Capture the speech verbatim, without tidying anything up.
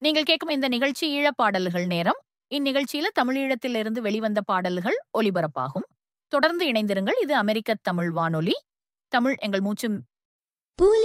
நீங்கள் கேட்கும் இந்த நிகழ்ச்சி ஈழப்பாடல்கள் நேரம். இந்நிகழ்ச்சியில தமிழீழத்திலிருந்து வெளிவந்த பாடல்கள் ஒலிபரப்பாகும். தொடர்ந்து இணைந்திருங்கள். இது அமெரிக்க தமிழ் வானொலி. தமிழ் எங்கள் மூச்சு.